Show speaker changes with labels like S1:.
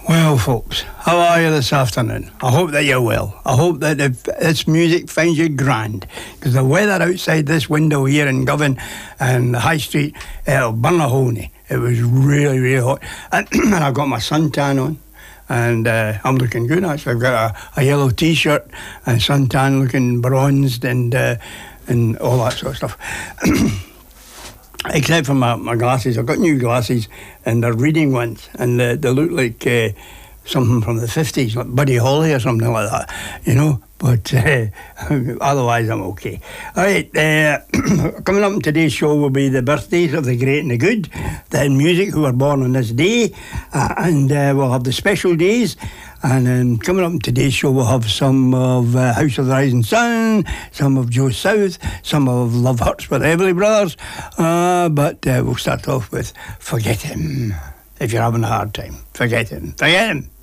S1: Well, folks, how are you this afternoon? I hope that you're well. I hope that this music finds you grand, because the weather outside this window here in Govan and the High Street, it'll burn a hole in it. It was really, really hot. And I've got my suntan on, and I'm looking good, actually. I've got a yellow T-shirt and suntan, looking bronzed and all that sort of stuff. Except for my glasses. I've got new glasses, and they're reading ones, and they look like something from the 50s, like Buddy Holly or something like that, you know. But otherwise, I'm okay. All right, coming up in today's show will be the birthdays of the great and the good, the in music who were born on this day, and we'll have the special days. And then coming up in today's show, we'll have some of House of the Rising Sun, some of Joe South, some of Love Hurts with the Everly Brothers. But we'll start off with Forget Him. If you're having a hard time, forget him. Forget him.